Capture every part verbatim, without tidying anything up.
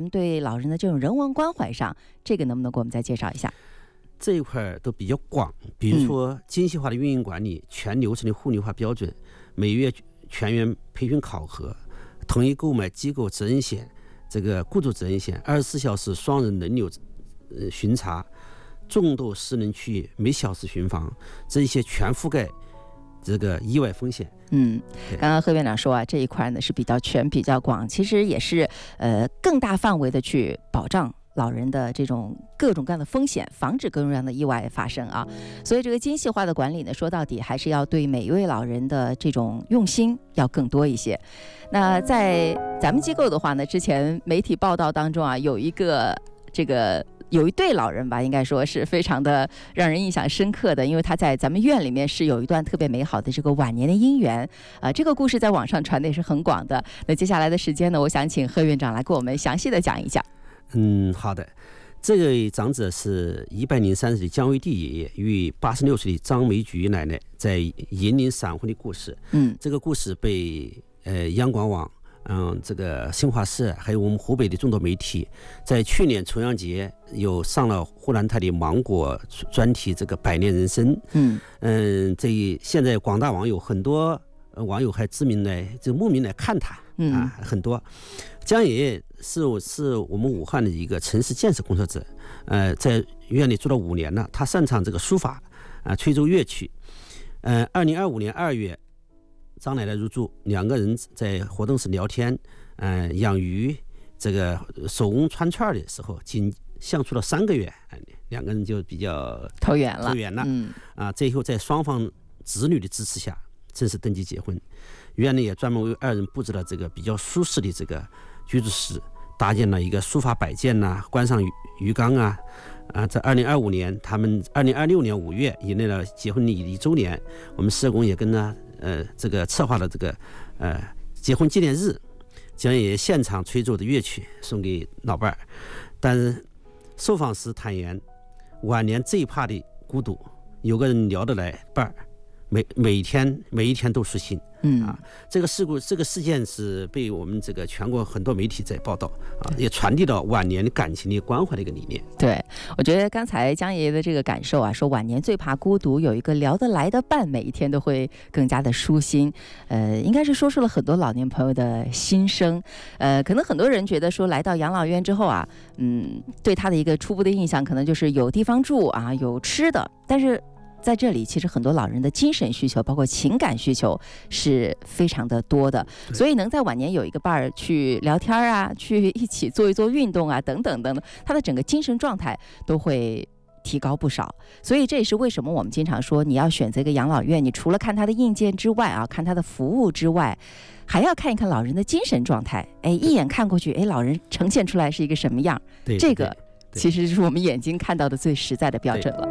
人对老人的这种人文关怀上，这个能不能给我们再介绍一下？ 这一块都比较广，比如说精细化的运营管理、全流程的互联化标准、每月全员培训考核、统一购买机构责任险、这个雇主责任险、二十四小时双人轮流呃巡查、重度失能区域每小时巡防，这一些全覆盖这个意外风险。 嗯，刚刚贺院长说啊，这一块呢是比较全、比较广，其实也是呃更大范围的去保障老人的这种各种各样的风险，防止各种各样的意外发生啊。所以这个精细化的管理呢，说到底还是要对每一位老人的这种用心要更多一些。那在咱们机构的话呢，之前媒体报道当中啊，有一个这个。有一对老人吧，应该说是非常的让人印象深刻的，因为他在咱们院里面是有一段特别美好的这个晚年的姻缘啊、呃，这个故事在网上传的也是很广的。那接下来的时间呢，我想请贺院长来给我们详细的讲一讲。 嗯，好的。这位长者是一百零三岁的姜维娣爷爷与八十六岁的张梅菊奶奶在银陵闪婚的故事。嗯，这个故事被呃央广网。嗯，这个新华社还有我们湖北的众多媒体，在去年重阳节有上了湖南台的芒果专题这个百年人生。嗯嗯，这现在广大网友很多网友还知名来就慕名来看他啊，很多。姜爷爷是是我们武汉的一个城市建设工作者，呃，在院里做了五年了，他擅长这个书法啊，吹奏乐曲。嗯、呃，二零二五年二月。张奶奶入住，两个人在活动室聊天，嗯、呃，养鱼，这个手工串串的时候，仅相处了三个月，两个人就比较投缘了， 投缘了，嗯，啊，最后在双方子女的支持下，正式登记结婚。院里也专门为二人布置了这个比较舒适的这个居住室，搭建了一个书法摆件呐、啊，观赏鱼鱼缸啊。啊，在二零二五年，他们二零二六年五月迎来了结婚一周年，我们社工也跟呢。呃，这个策划了这个呃结婚纪念日，将也现场吹奏的乐曲送给老伴儿。但是受访时坦言，晚年最怕的孤独，有个人聊得来伴儿，每每天每一天都舒心。嗯啊，这个事故这个事件是被我们这个全国很多媒体在报道啊，也传递到晚年的感情的关怀的一个理念。 对，我觉得刚才姜爷爷的这个感受啊，说晚年最怕孤独，有一个聊得来的伴，每一天都会更加的舒心。呃，应该是说出了很多老年朋友的心声。呃，可能很多人觉得说来到养老院之后啊，嗯，对他的一个初步的印象可能就是有地方住啊，有吃的，但是。在这里，其实很多老人的精神需求，包括情感需求是非常的多的，所以能在晚年有一个伴儿去聊天啊，去一起做一做运动啊，等等等等，他的整个精神状态都会提高不少。所以这也是为什么我们经常说，你要选择一个养老院，你除了看他的硬件之外啊，看他的服务之外，还要看一看老人的精神状态。哎，一眼看过去，哎，老人呈现出来是一个什么样？这个其实是我们眼睛看到的最实在的标准了。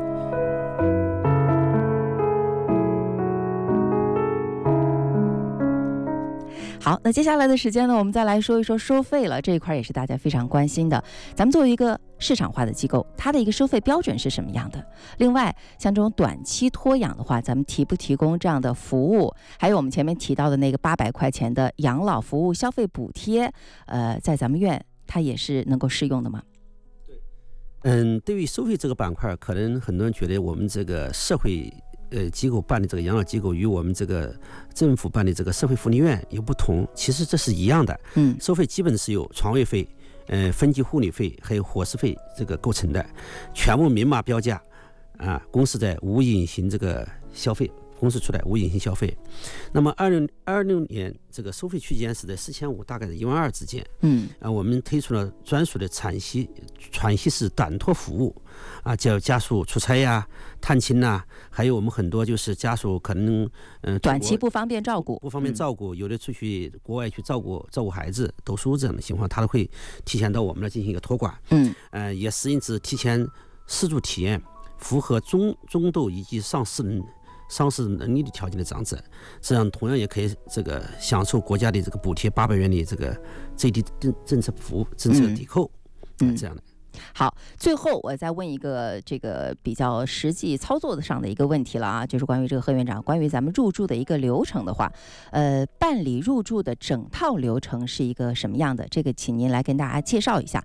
好，那接下来的时间呢，我们再来说一说收费了。这一块也是大家非常关心的。咱们作为一个市场化的机构，它的一个收费标准是什么样的？另外，像这种短期托养的话，咱们提不提供这样的服务？还有我们前面提到的那个八百块钱的养老服务消费补贴，呃，在咱们院它也是能够适用的吗？ 嗯，对于收费这个板块，可能很多人觉得我们这个社会。呃，机构办的这个养老机构与我们这个政府办的这个社会福利院有不同，其实这是一样的。嗯，收费基本是由床位费、呃分级护理费还有伙食费这个构成的，全部明码标价啊，公示在无隐形这个消费。公示出来无隐形消费。那么二零二六年这个收费区间是在四千五，大概是一万二之间。嗯，啊，我们推出了专属的喘息喘息式短托服务，啊，叫家属出差呀、啊、探亲呐、啊，还有我们很多就是家属可能嗯、呃、 短期不方便照顾， 不方便照顾，嗯、有的出去国外去照顾照顾孩子、读书这样的情况，他都会提前到我们那进行一个托管。嗯，呃，也适应之提前试住体验，符合中中度以及上市人。丧失能力的条件的长者，这样同样也可以这个享受国家的这个补贴八百元的这个最低政政策服务政策抵扣，嗯，这样的。 好，最后我再问一个这个比较实际操作上的一个问题了啊，就是关于这个贺院长，关于咱们入住的一个流程的话，呃，办理入住的整套流程是一个什么样的？这个请您来跟大家介绍一下。